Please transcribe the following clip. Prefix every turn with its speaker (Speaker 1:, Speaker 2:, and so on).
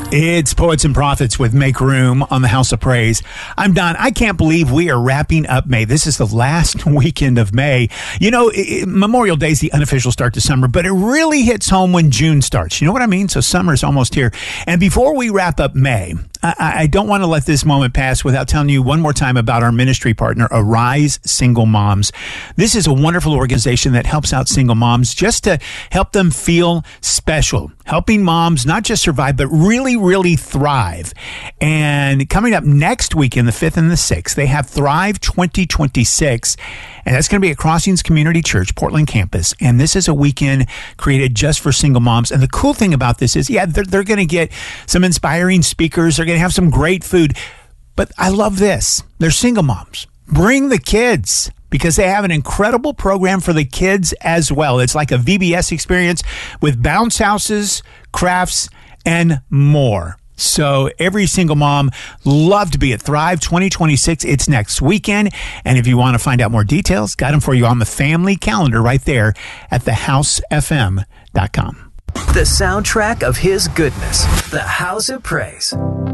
Speaker 1: It's Poets and Prophets with Make Room on the House of Praise. I'm Don. I can't believe we are wrapping up May. This is the last weekend of May. You know, Memorial Day is the unofficial start to summer, but it really hits home when June starts. You know what I mean? So summer's almost here. And before we wrap up May, I don't want to let this moment pass without telling you one more time about our ministry partner, Arise Single Moms. This is a wonderful organization that helps out single moms just to help them feel special, helping moms not just survive, but really thrive. And coming up next weekend, the 5th and the 6th, they have Thrive 2026. And that's going to be at Crossings Community Church, Portland campus. And this is a weekend created just for single moms. And the cool thing about this is, they're going to get some inspiring speakers. They're going to have some great food. But I love this. They're single moms. Bring the kids, because they have an incredible program for the kids as well. It's like a VBS experience with bounce houses, crafts, and more. So every single mom love to be at Thrive 2026. It's next weekend. And if you want to find out more details, got them for you on the family calendar right there at thehousefm.com.
Speaker 2: The soundtrack of his goodness, the House of Praise.